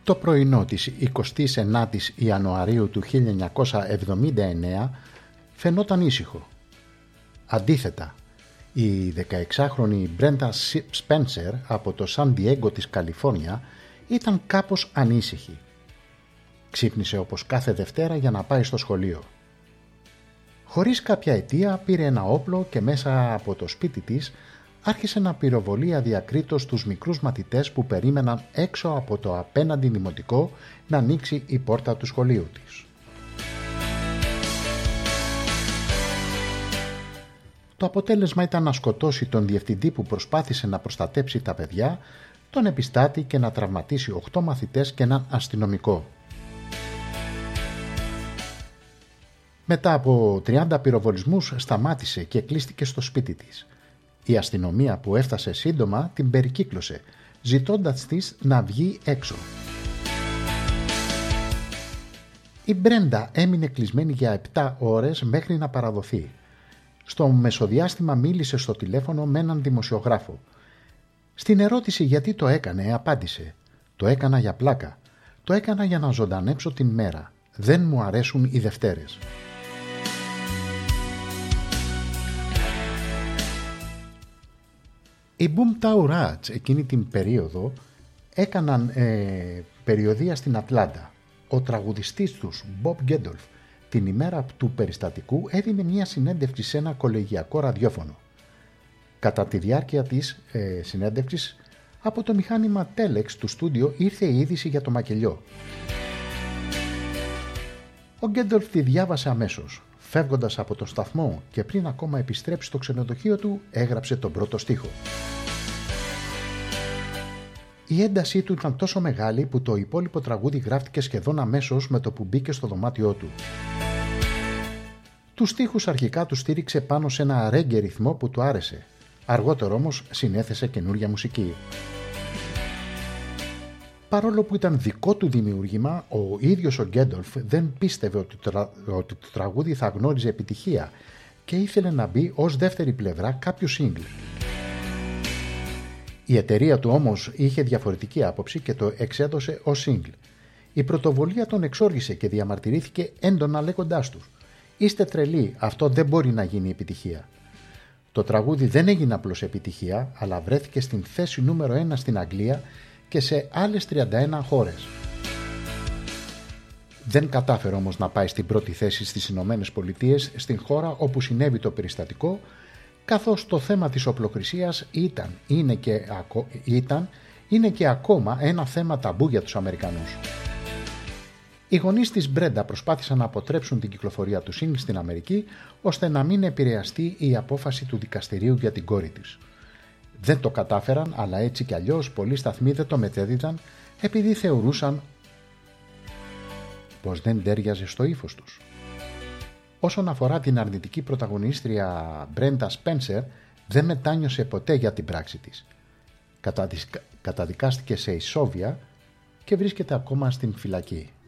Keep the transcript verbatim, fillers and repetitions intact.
Το πρωινό της εικοστής ενάτης Ιανουαρίου του χίλια εννιακόσια εβδομήντα εννέα φαινόταν ήσυχο. Αντίθετα, η δεκαεξάχρονη Μπρέντα Σπένσερ από το Σαν Διέγκο της Καλιφόρνια ήταν κάπως ανήσυχη. Ξύπνησε όπως κάθε Δευτέρα για να πάει στο σχολείο. Χωρίς κάποια αιτία πήρε ένα όπλο και μέσα από το σπίτι της άρχισε να πυροβολεί αδιακρίτως τους μικρούς μαθητές που περίμεναν έξω από το απέναντι δημοτικό να ανοίξει η πόρτα του σχολείου της. Το αποτέλεσμα ήταν να σκοτώσει τον διευθυντή που προσπάθησε να προστατέψει τα παιδιά, τον επιστάτη και να τραυματίσει οκτώ μαθητές και έναν αστυνομικό. Μετά από τριάντα πυροβολισμούς σταμάτησε και κλείστηκε στο σπίτι της. Η αστυνομία που έφτασε σύντομα την περικύκλωσε, ζητώντας της να βγει έξω. Η Μπρέντα έμεινε κλεισμένη για επτά ώρες μέχρι να παραδοθεί. Στο μεσοδιάστημα μίλησε στο τηλέφωνο με έναν δημοσιογράφο. Στην ερώτηση γιατί το έκανε, απάντησε: «Το έκανα για πλάκα. Το έκανα για να ζωντανέψω την μέρα. Δεν μου αρέσουν οι Δευτέρες». Οι Boomtown Rats εκείνη την περίοδο έκαναν ε, περιοδεία στην Ατλάντα. Ο τραγουδιστής τους, Bob Geldof, την ημέρα του περιστατικού έδινε μια συνέντευξη σε ένα κολεγιακό ραδιόφωνο. Κατά τη διάρκεια της ε, συνέντευξης, από το μηχάνημα Telex του στούντιο ήρθε η είδηση για το μακελιό. Ο Geldof τη διάβασε αμέσως. Φεύγοντας από το σταθμό και πριν ακόμα επιστρέψει στο ξενοδοχείο του, έγραψε τον πρώτο στίχο. Η έντασή του ήταν τόσο μεγάλη που το υπόλοιπο τραγούδι γράφτηκε σχεδόν αμέσως με το που μπήκε στο δωμάτιό του. Τους στίχους αρχικά του στήριξε πάνω σε ένα ρέγγε ρυθμό που του άρεσε. Αργότερο όμως συνέθεσε καινούρια μουσική. Παρόλο που ήταν δικό του δημιούργημα, ο ίδιος ο Geldof δεν πίστευε ότι το, τρα... ότι το τραγούδι θα γνώριζε επιτυχία και ήθελε να μπει ως δεύτερη πλευρά κάποιου σίγγλ. Η εταιρεία του όμως είχε διαφορετική άποψη και το εξέδωσε ως σίγγλ. Η πρωτοβουλία τον εξόργησε και διαμαρτυρήθηκε έντονα λέγοντάς τους: «Είστε τρελοί, αυτό δεν μπορεί να γίνει επιτυχία». Το τραγούδι δεν έγινε απλώς επιτυχία, αλλά βρέθηκε στην θέση νούμερο ένα στην Αγγλία και σε άλλες τριάντα ένα χώρες. Δεν κατάφερε όμως να πάει στην πρώτη θέση στις Ηνωμένες Πολιτείες, στην χώρα όπου συνέβη το περιστατικό, καθώς το θέμα της οπλοκρισίας ήταν, είναι και, ήταν, είναι και ακόμα ένα θέμα ταμπού για τους Αμερικανούς. Οι γονείς της Μπρέντα προσπάθησαν να αποτρέψουν την κυκλοφορία του σίγγλ στην Αμερική, ώστε να μην επηρεαστεί η απόφαση του δικαστηρίου για την κόρη της. Δεν το κατάφεραν, αλλά έτσι κι αλλιώς πολλοί σταθμοί δεν το μετέδιδαν επειδή θεωρούσαν πως δεν τέριαζε στο ύφος τους. Όσον αφορά την αρνητική πρωταγωνίστρια Μπρέντα Σπένσερ, δεν μετάνιωσε ποτέ για την πράξη της. Καταδικάστηκε σε ισόβια και βρίσκεται ακόμα στην φυλακή.